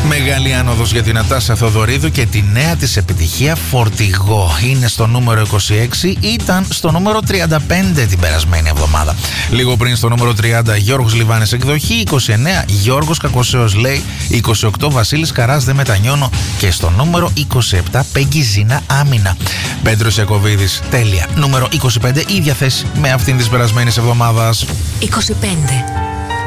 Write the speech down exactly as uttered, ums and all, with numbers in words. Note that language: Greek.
Μεγάλη άνοδος για την Νατάσα Θοδωρίδου και τη νέα της επιτυχία Φορτηγό. Είναι στο νούμερο είκοσι έξι, ήταν στο νούμερο τριάντα πέντε την περασμένη εβδομάδα. Λίγο πριν στο νούμερο τριάντα Γιώργος Λιβάνης εκδοχή, είκοσι εννέα Γιώργος Κακοσέος λέει, είκοσι οκτώ Βασίλης Καράς δεν μετανιώνω και στο νούμερο είκοσι επτά Πέγγι Ζήνα Άμυνα. Πέτρος Ιακωβίδης τέλεια. Νούμερο είκοσι πέντε, ίδια θέση με αυτήν της περασμένης εβδομάδας. είκοσι πέντε.